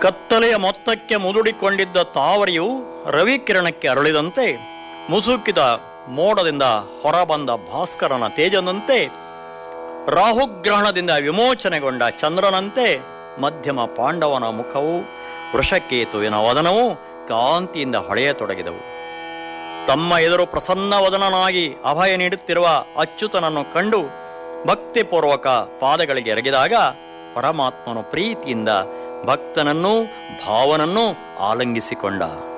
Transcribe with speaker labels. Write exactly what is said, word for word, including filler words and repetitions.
Speaker 1: ಕತ್ತಲೆಯ ಮೊತ್ತಕ್ಕೆ ಮುದುಡಿಕೊಂಡಿದ್ದ ತಾವರೆಯು ರವಿಕಿರಣಕ್ಕೆ ಅರಳಿದಂತೆ, ಮುಸುಕಿದ ಮೋಡದಿಂದ ಹೊರಬಂದ ಭಾಸ್ಕರನ ತೇಜನಂತೆ, ರಾಹುಗ್ರಹಣದಿಂದ ವಿಮೋಚನೆಗೊಂಡ ಚಂದ್ರನಂತೆ ಮಧ್ಯಮ ಪಾಂಡವನ ಮುಖವು, ವೃಷಕೇತುವಿನ ವದನವು ಕಾಂತಿಯಿಂದ ಹೊಳೆಯತೊಡಗಿದವು. ತಮ್ಮ ಎದುರು ಪ್ರಸನ್ನವದನನಾಗಿ ಅಭಯ ನೀಡುತ್ತಿರುವ ಅಚ್ಯುತನನ್ನು ಕಂಡು ಭಕ್ತಿಪೂರ್ವಕ ಪಾದಗಳಿಗೆ ಎರಗಿದಾಗ ಪರಮಾತ್ಮನು ಪ್ರೀತಿಯಿಂದ ಭಕ್ತನನ್ನೂ ಭಾವನನ್ನೂ ಆಲಂಗಿಸಿಕೊಂಡ.